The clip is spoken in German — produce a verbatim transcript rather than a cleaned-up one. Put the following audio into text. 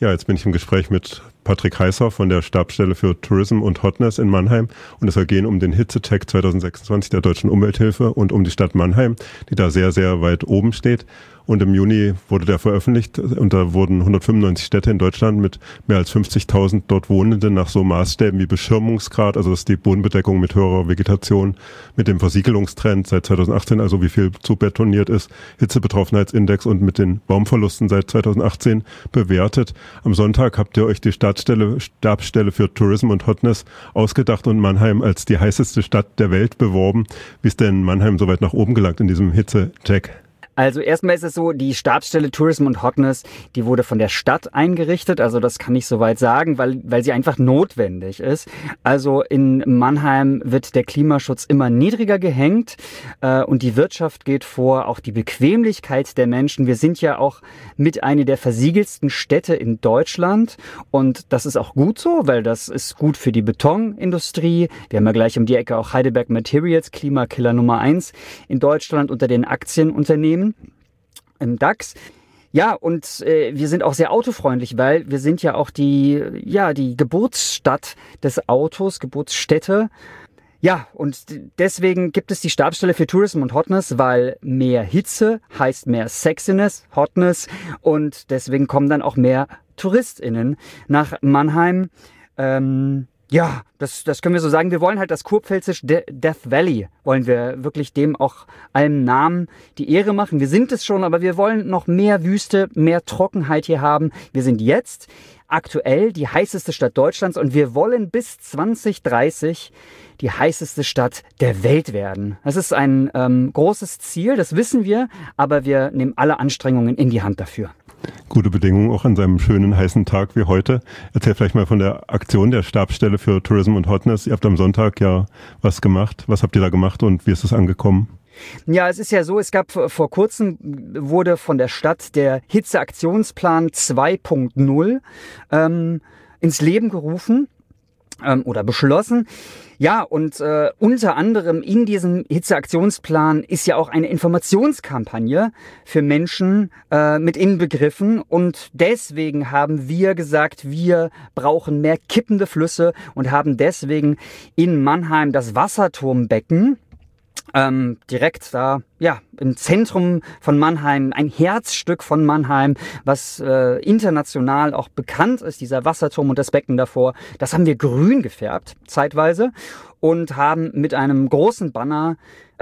Ja, jetzt bin ich im Gespräch mit Patrick Heißer von der Stabsstelle für Tourism und Hotness in Mannheim und es soll gehen um den Hitzetag zwanzig sechsundzwanzig der Deutschen Umwelthilfe und um die Stadt Mannheim, die da sehr, sehr weit oben steht. Und im Juni wurde der veröffentlicht und da wurden hundertfünfundneunzig Städte in Deutschland mit mehr als fünfzigtausend dort Wohnenden nach so Maßstäben wie Beschirmungsgrad, also das ist die Bodenbedeckung mit höherer Vegetation, mit dem Versiegelungstrend seit zweitausendachtzehn, also wie viel zu betoniert ist, Hitzebetroffenheitsindex und mit den Baumverlusten seit zweitausendachtzehn bewertet. Am Sonntag habt ihr euch die Stabsstelle, Stabsstelle für Tourism und Hotness ausgedacht und Mannheim als die heißeste Stadt der Welt beworben. Wie ist denn Mannheim so weit nach oben gelangt in diesem Hitzecheck? Also erstmal ist es so, die Stabsstelle Tourism und Hotness, die wurde von der Stadt eingerichtet, also das kann ich soweit sagen, weil weil sie einfach notwendig ist. Also in Mannheim wird der Klimaschutz immer niedriger gehängt äh, und die Wirtschaft geht vor, auch die Bequemlichkeit der Menschen. Wir sind ja auch mit einer der versiegelsten Städte in Deutschland und das ist auch gut so, weil das ist gut für die Betonindustrie. Wir haben ja gleich um die Ecke auch Heidelberg Materials, Klimakiller Nummer eins in Deutschland unter den Aktienunternehmen im DAX. Ja, und äh, wir sind auch sehr autofreundlich, weil wir sind ja auch die, ja, die Geburtsstadt des Autos, Geburtsstätte. Ja, und deswegen gibt es die Stabsstelle für Tourism und Hotness, weil mehr Hitze heißt mehr Sexiness, Hotness und deswegen kommen dann auch mehr TouristInnen nach Mannheim. Ähm, Ja, das, das können wir so sagen. Wir wollen halt das kurpfälzisch De- Death Valley, wollen wir wirklich dem auch allem Namen die Ehre machen. Wir sind es schon, aber wir wollen noch mehr Wüste, mehr Trockenheit hier haben. Wir sind jetzt aktuell die heißeste Stadt Deutschlands und wir wollen bis zwanzig dreißig die heißeste Stadt der Welt werden. Das ist ein ähm, großes Ziel, das wissen wir, aber wir nehmen alle Anstrengungen in die Hand dafür. Gute Bedingungen auch an seinem schönen, heißen Tag wie heute. Erzähl vielleicht mal von der Aktion der Stabsstelle für Tourism und Hotness. Ihr habt am Sonntag ja was gemacht. Was habt ihr da gemacht und wie ist es angekommen? Ja, es ist ja so, es gab vor kurzem, wurde von der Stadt der Hitzeaktionsplan zwei Punkt null ähm, ins Leben gerufen ähm, oder beschlossen. Ja, und äh, unter anderem in diesem Hitzeaktionsplan ist ja auch eine Informationskampagne für Menschen äh, mit inbegriffen. Und deswegen haben wir gesagt, wir brauchen mehr kippende Flüsse und haben deswegen in Mannheim das Wasserturmbecken Ähm, direkt da, ja, im Zentrum von Mannheim, ein Herzstück von Mannheim, was äh, international auch bekannt ist, dieser Wasserturm und das Becken davor. Das haben wir grün gefärbt, zeitweise, und haben mit einem großen Banner